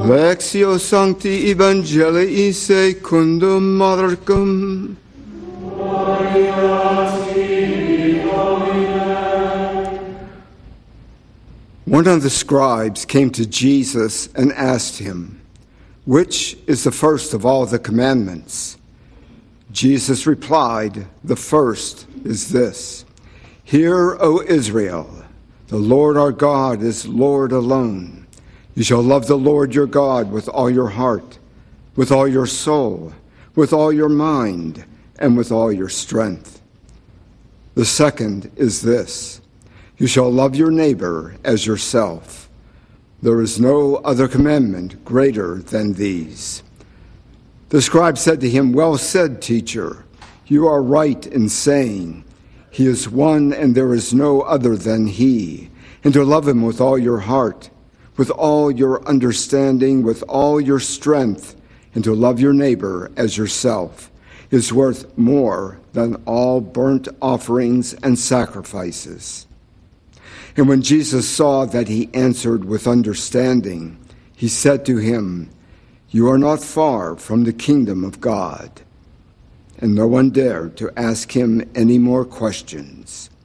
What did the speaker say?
Lectio Sancti Evangelii secundum Marcum. One of the scribes came to Jesus and asked him, "Which is the first of all the commandments?" Jesus replied, "The first is this: Hear, O Israel, the Lord our God is Lord alone. You shall love the Lord your God with all your heart, with all your soul, with all your mind, and with all your strength. The second is this: you shall love your neighbor as yourself. There is no other commandment greater than these." The scribe said to him, "Well said, teacher. You are right in saying, He is one and there is no other than He, and to love Him with all your heart, with all your understanding, with all your strength, and to love your neighbor as yourself is worth more than all burnt offerings and sacrifices." And when Jesus saw that he answered with understanding, he said to him, "You are not far from the kingdom of God." And no one dared to ask him any more questions.